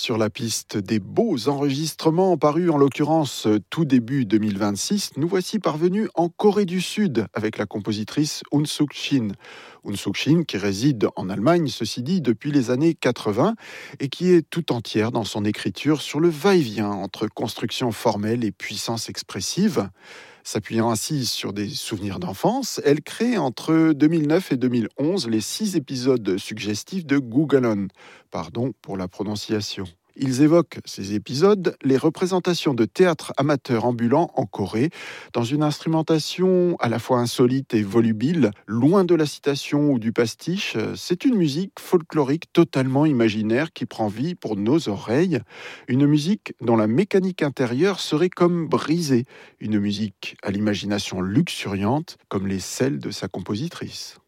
Sur la piste des beaux enregistrements parus en l'occurrence tout début 2026, nous voici parvenus en Corée du Sud avec la compositrice Eun Suk-shin. Eun Suk-shin qui réside en Allemagne, ceci dit, depuis les années 80 et qui est tout entière dans son écriture sur le va-et-vient entre construction formelle et puissance expressive. S'appuyant ainsi sur des souvenirs d'enfance, elle crée entre 2009 et 2011 les 6 épisodes suggestifs de Gugalon. Pardon pour la prononciation. Ils évoquent, ces épisodes, les représentations de théâtre amateur ambulant en Corée, dans une instrumentation à la fois insolite et volubile, loin de la citation ou du pastiche. C'est une musique folklorique totalement imaginaire qui prend vie pour nos oreilles, une musique dont la mécanique intérieure serait comme brisée, une musique à l'imagination luxuriante, comme les celles de sa compositrice.